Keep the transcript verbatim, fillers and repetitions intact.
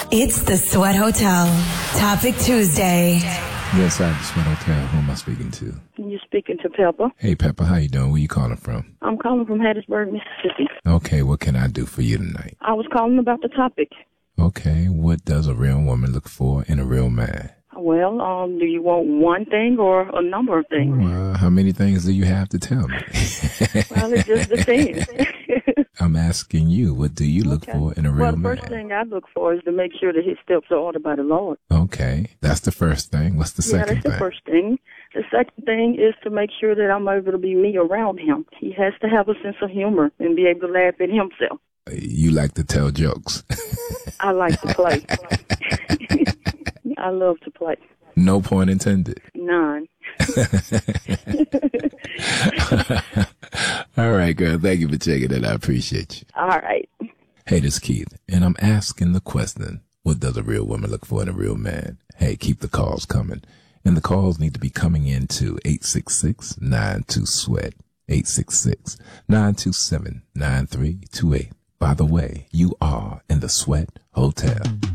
It's the Sweat Hotel. Topic Tuesday. Yes, I the Sweat Hotel. Who am I speaking to? You're speaking to Pepper. Hey, Pepper, how you doing? Where you calling from? I'm calling from Hattiesburg, Mississippi. Okay, what can I do for you tonight? I was calling about the topic. Okay, what does a real woman look for in a real man? Well, um, do you want one thing or a number of things? Well, how many things do you have to tell me? Well, it just depends. I'm asking you, what do you look Okay. for in a real well, the man? first thing I look for is to make sure that his steps are ordered by the Lord. Okay, that's the first thing. What's the Yeah, second that's the thing? first thing. The second thing is to make sure that I'm able to be me around him. He has to have a sense of humor and be able to laugh at himself. You like to tell jokes. I like to play. I love to play. No point intended. None. All right, girl. Thank you for checking it. I appreciate you. All right. Hey, this is Keith, and I'm asking the question, what does a real woman look for in a real man? Hey, keep the calls coming. And the calls need to be coming in to eight six six, nine two, SWEAT, eight six six, nine two seven, nine three two eight. By the way, you are in the Sweat Hotel.